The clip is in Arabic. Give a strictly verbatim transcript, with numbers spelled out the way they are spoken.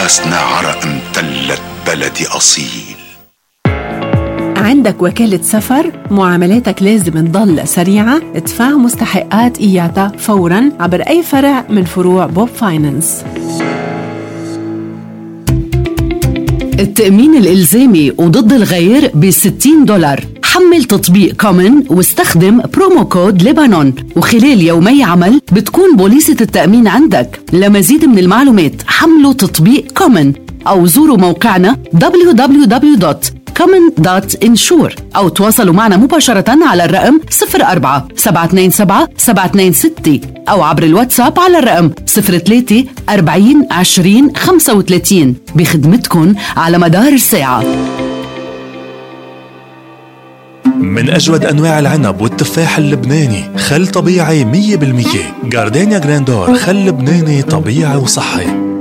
ناسنا عرق امتلت بلدي أصيل. عندك وكالة سفر؟ معاملاتك لازم تضل سريعة. ادفع مستحقات إياتا فوراً عبر أي فرع من فروع بوب فاينانس. التأمين الإلزامي وضد الغير بستين دولار. حمل تطبيق كومن واستخدم برومو كود لبنان، وخلال يومي عمل بتكون بوليسة التأمين عندك. لمزيد من المعلومات حملوا تطبيق كومن أو زوروا موقعنا دبليو دبليو دبليو دوت كومن دوت انشور أو تواصلوا معنا مباشرة على الرقم صفر أربعة سبعة اثنين سبعة سبعة اثنين ستة أو عبر الواتساب على الرقم صفر ثلاثة أربعين عشرين خمسة وثلاثين. بخدمتكن على مدار الساعة. من أجود أنواع العنب والتفاح اللبناني، خل طبيعي مية بالمية. جاردينيا جراندور، خل لبناني طبيعي وصحي.